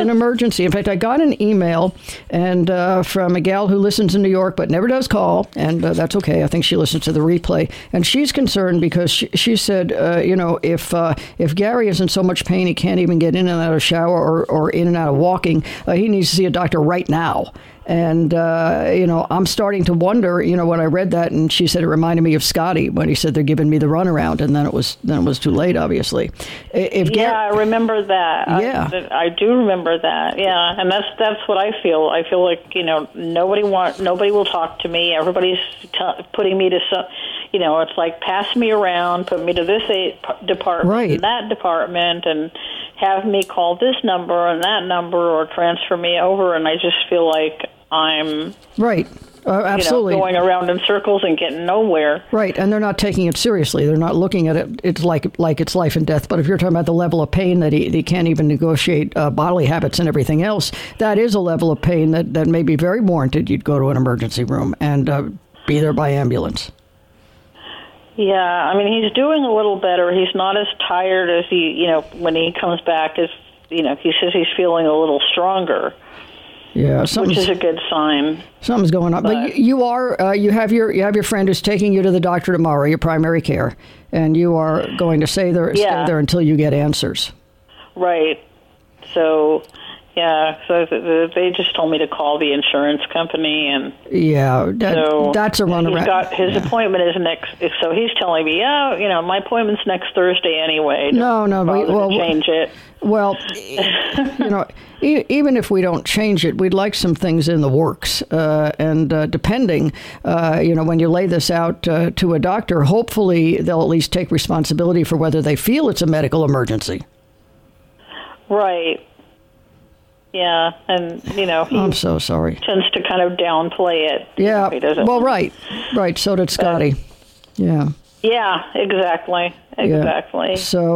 an emergency. In fact, I got an email and from a gal who listens in New York but never does call, and that's okay. I think she listens to the replay. And she's concerned because she said, if Gary is in so much pain he can't even get in and out of shower or in and out of walking, he needs to see a doctor right now. And, I'm starting to wonder, when I read that, and she said it reminded me of Scotty when he said they're giving me the runaround, and then it was too late, obviously. I remember that. Yeah. I do remember that. Yeah. And that's what I feel. I feel like, nobody will talk to me. Everybody's putting me to some, it's like pass me around, put me to this department, right, and that department, and have me call this number and that number or transfer me over, and I just feel like I'm right. Absolutely. Going around in circles and getting nowhere. Right, and they're not taking it seriously. They're not looking at it. It's like it's life and death. But if you're talking about the level of pain that he can't even negotiate bodily habits and everything else, that is a level of pain that may be very warranted. You'd go to an emergency room and be there by ambulance. Yeah, I mean, he's doing a little better. He's not as tired as when he comes back. He says he's feeling a little stronger. Yeah, which is a good sign. Something's going on. But you have your friend who's taking you to the doctor tomorrow, your primary care, and you are going to stay there until you get answers. Right. So. Yeah, so they just told me to call the insurance company, and that's a runaround. His appointment is next, so he's telling me, my appointment's next Thursday anyway. We'll change it. Well, even if we don't change it, we'd like some things in the works, and depending, when you lay this out to a doctor, hopefully they'll at least take responsibility for whether they feel it's a medical emergency. Right. Yeah, and, I'm so sorry. Tends to kind of downplay it. Yeah, right, so did Scotty. Yeah. Yeah, exactly. Yeah.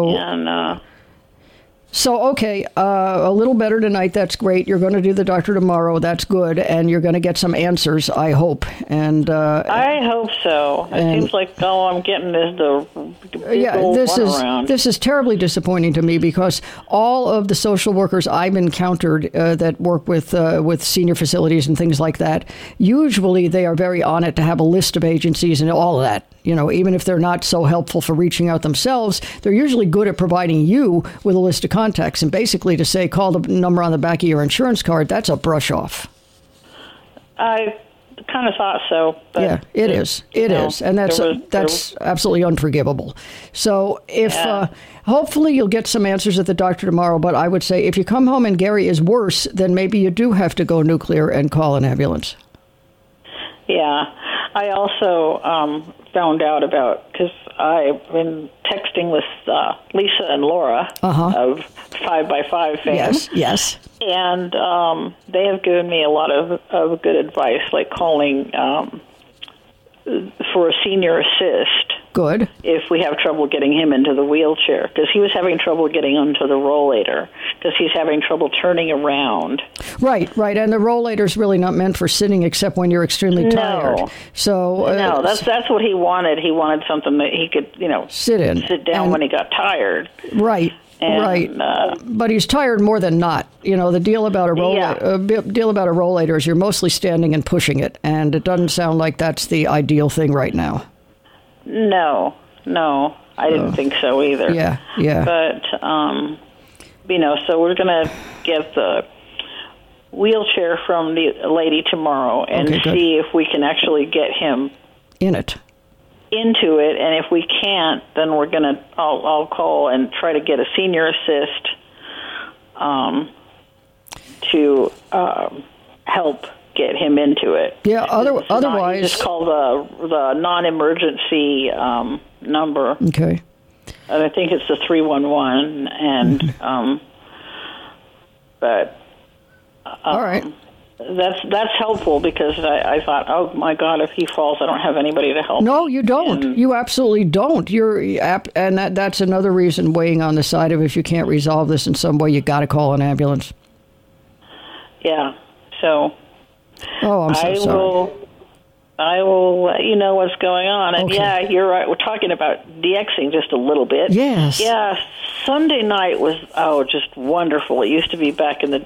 So, okay, a little better tonight. That's great. You're going to do the doctor tomorrow. That's good. And you're going to get some answers, I hope. And I hope so. It seems like, I'm getting this is terribly disappointing to me because all of the social workers I've encountered that work with senior facilities and things like that, usually they are very on it to have a list of agencies and all of that. Even if they're not so helpful for reaching out themselves, they're usually good at providing you with a list of contacts. And basically to say, call the number on the back of your insurance card, that's a brush off. I kind of thought so. But yeah, it is. It is. And that's absolutely unforgivable. So hopefully you'll get some answers at the doctor tomorrow. But I would say if you come home and Gary is worse, then maybe you do have to go nuclear and call an ambulance. Yeah. I also found out because I've been texting with Lisa and Laura of 5x5 fame. Yes. And they have given me a lot of good advice, like calling for a senior assist. Good. If we have trouble getting him into the wheelchair, because he was having trouble getting onto the rollator, because he's having trouble turning around. Right. And the rollator's really not meant for sitting, except when you're extremely tired. So that's what he wanted. He wanted something that he could, sit down when he got tired. Right. But he's tired more than not. The deal about a rollator is you're mostly standing and pushing it, and it doesn't sound like that's the ideal thing right now. No, I didn't think so either. Yeah. But, so we're going to get the wheelchair from the lady tomorrow and see if we can actually get him into it. And if we can't, then I'll call and try to get a senior assist to help get him into it. Yeah, otherwise... You just call the non-emergency number. Okay. And I think it's the 311, and but all right. That's helpful because I thought, oh my God, if he falls, I don't have anybody to help. No, you don't. You absolutely don't. And that's another reason weighing on the side of if you can't resolve this in some way, you got to call an ambulance. Yeah. So. Oh, I'm so sorry. I will let you know what's going on. And yeah, you're right. We're talking about DXing just a little bit. Yes. Yeah. Sunday night was just wonderful. It used to be back in the